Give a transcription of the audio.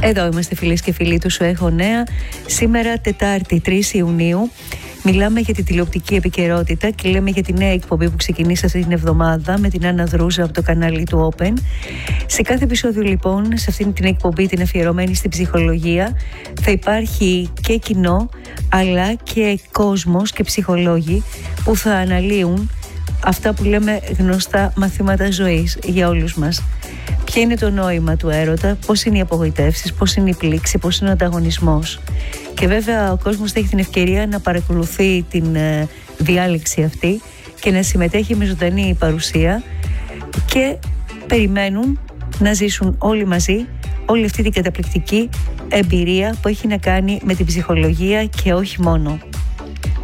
Εδώ είμαστε φίλες και φίλοι του Σου Έχω Νέα. Σήμερα Τετάρτη 3 Ιουνίου μιλάμε για την τηλεοπτική επικαιρότητα και λέμε για τη νέα εκπομπή που ξεκινήσει αυτή την εβδομάδα με την Άννα Δρούζα από το κανάλι του Open. Σε κάθε επεισόδιο λοιπόν, σε αυτή την εκπομπή την αφιερωμένη στην ψυχολογία, θα υπάρχει και κοινό αλλά και κόσμος και ψυχολόγοι που θα αναλύουν αυτά που λέμε γνωστά μαθήματα ζωής για όλους μας. Ποιο είναι το νόημα του έρωτα, πώς είναι οι απογοητεύσεις, πώς είναι η πλήξη, πώς είναι ο ανταγωνισμός. Και βέβαια ο κόσμος θα έχει την ευκαιρία να παρακολουθεί την διάλεξη αυτή και να συμμετέχει με ζωντανή παρουσία και περιμένουν να ζήσουν όλοι μαζί όλη αυτή την καταπληκτική εμπειρία που έχει να κάνει με την ψυχολογία και όχι μόνο.